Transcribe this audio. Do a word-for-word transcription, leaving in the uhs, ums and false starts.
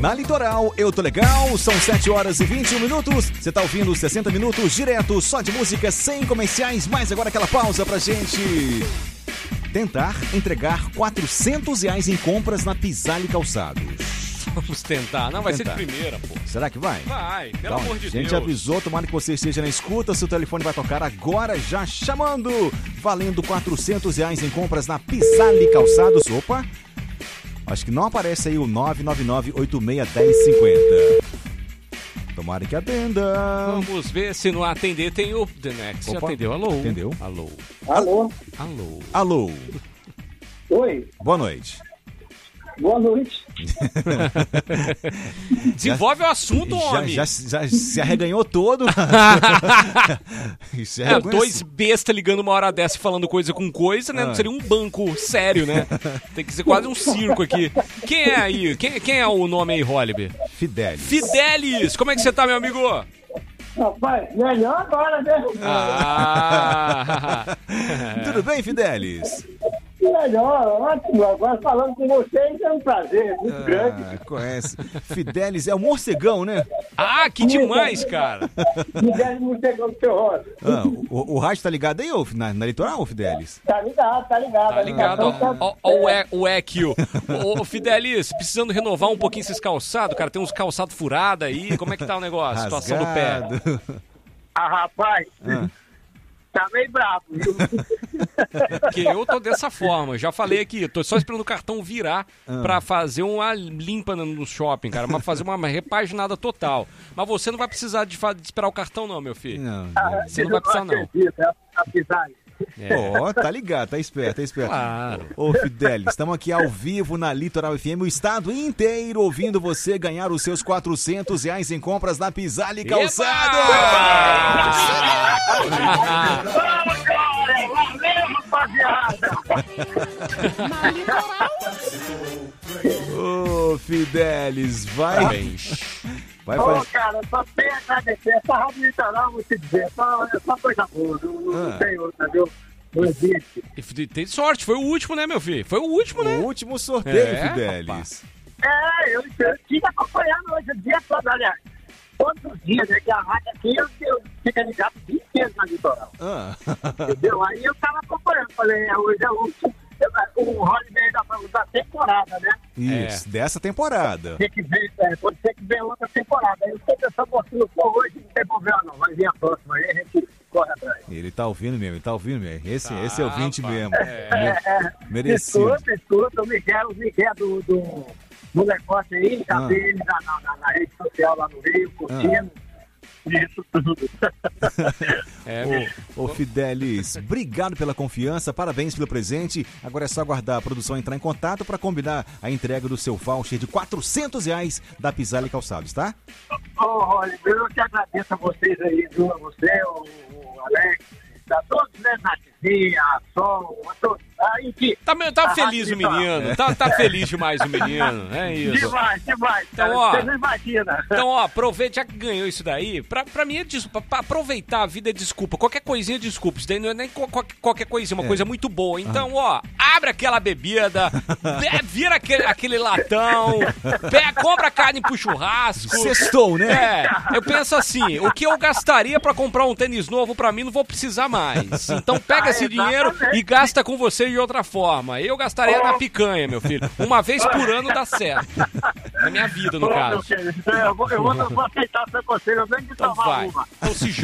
Na Litoral, eu tô legal, são sete horas e vinte e um minutos. Você tá ouvindo sessenta minutos direto, só de música, sem comerciais. Mais agora aquela pausa pra gente tentar entregar quatrocentos reais em compras na Pisalli Calçados. Vamos tentar. Não, vai tentar. Ser de primeira, pô. Será que vai? Vai, pelo então, amor de Deus. A gente avisou, tomara que você esteja na escuta. Seu telefone vai tocar agora, já chamando. Valendo quatrocentos reais em compras na Pisalli Calçados. Opa! Acho que não aparece aí o nove nove nove oito seis um zero cinco zero. Tomara que atenda. Vamos ver se não atender tem o The Next. Opa, atendeu? Alô? Atendeu? Alô? Alô? Alô? Alô? Oi? Boa noite. Boa noite. Desenvolve o assunto, já, homem. Já, já, já se arreganhou todo. Isso é, é dois besta ligando uma hora dessa e falando coisa com coisa, né? Ah. Não seria um banco sério, né? Tem que ser quase um circo aqui. Quem é aí? Quem, quem é o nome aí, Holliber? Fidelis. Fidelis! Como é que você tá, meu amigo? Rapaz, melhor agora, né? Ah. Tudo bem, Fidelis? Melhor, ótimo. Agora falando com vocês é um prazer, muito ah, grande. Conhece. Fidelis é o morcegão, né? Ah, que demais, cara. Fidelis morcegão do seu Rosa. Ah, o, o rádio tá ligado aí, ô, na, na Litoral, Fidelis? Tá ligado, tá ligado. Tá ligado. Ó, ó, o Equio. Ô, Fidelis, precisando renovar um pouquinho esses calçados, cara. Tem uns calçados furados aí. Como é que tá o negócio? A situação do pé. Ah, rapaz. Ah. Tá meio bravo, viu? Porque eu tô dessa forma, já falei aqui, tô só esperando o cartão virar ah. pra fazer uma limpa no shopping, cara, mas fazer uma repaginada total. Mas você não vai precisar de, de esperar o cartão não, meu filho. Não, ah, você não vai precisar não. Ó, oh, tá ligado, tá esperto, tá esperto. Claro. Ô, Fidelis, estamos aqui ao vivo na Litoral F M, o estado inteiro ouvindo você ganhar os seus quatrocentos reais em compras na Pisalli Calçados. Ô, Fidelis, vai. Vai Ô, fazer... cara, só tem a agradecer. Essa rádio litoral, vou te dizer, só, é só coisa boa, não, não ah. tem outra, viu? Não existe. E tem sorte, foi o último, né, meu filho? Foi o último, o né? O último sorteio, é, Fidelis. É, eu, eu tive acompanhando hoje o dia todo, aliás. Todos os dias, né, que a rádio aqui, eu, eu fico ligado o dia inteiro na litoral. Ah. Entendeu? Aí eu tava acompanhando, falei, hoje é o último. O Holliday ainda falou da temporada, né? Isso, é. dessa temporada. Tem que ver, é, pode ser que venha outra temporada. Aí eu sei que essa mocinha for hoje, não tem problema não, vai vir a próxima, aí a gente corre atrás. Ele tá ouvindo mesmo, ele tá ouvindo mesmo. Esse, tá, esse é o ouvinte pá. mesmo. É, é, merecido. Escuta, escuta, o Miguel, o Miguel do, do, do negócio aí, já ah. vi ele na, na, na rede social lá no Rio, curtindo. Ah. Isso tudo. É, ô, ô Fidelis, obrigado pela confiança, parabéns pelo presente. Agora é só aguardar a produção entrar em contato para combinar a entrega do seu voucher de quatrocentos reais da Pisalli Calçados, tá? Ô, oh, Rolly, eu te agradeço a vocês aí, viu? A você, o, o Alex, a todos, né? Natizinha, a Sol, a todos. Aí que. Tá, tá feliz o menino, é. tá, tá feliz demais o menino, é isso. Demais, demais. Então, ó, você não imagina. Então, ó, aproveite, já que ganhou isso daí, pra, pra mim é desculpa, pra aproveitar a vida é desculpa, qualquer coisinha é desculpa, isso daí não é nem qualquer, qualquer coisinha, uma é. coisa muito boa. Então, ó, abre aquela bebida, vira aquele, aquele latão, pega, compra carne pro churrasco. Sextou, né? É, eu penso assim, o que eu gastaria pra comprar um tênis novo pra mim, não vou precisar mais. Então pega ah, esse dinheiro e gasta com você de outra forma. Eu gastaria oh. na picanha, meu filho. Uma vez por ano dá certo. Na minha vida, no oh, caso. Eu vou, eu vou, eu vou aceitar seu conselho, eu venho de então tomar vai. uma. Então se